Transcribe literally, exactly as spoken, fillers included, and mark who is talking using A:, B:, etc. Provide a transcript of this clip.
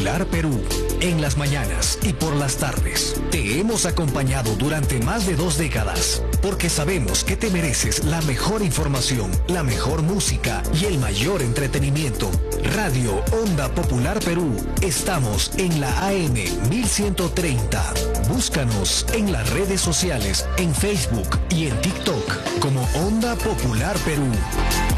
A: Popular Perú. En las mañanas y por las tardes, te hemos acompañado durante más de dos décadas, porque sabemos que te mereces la mejor información, la mejor música y el mayor entretenimiento. Radio Onda Popular Perú. Estamos en la A M mil ciento treinta. Búscanos en las redes sociales, en Facebook y en TikTok como Onda Popular Perú.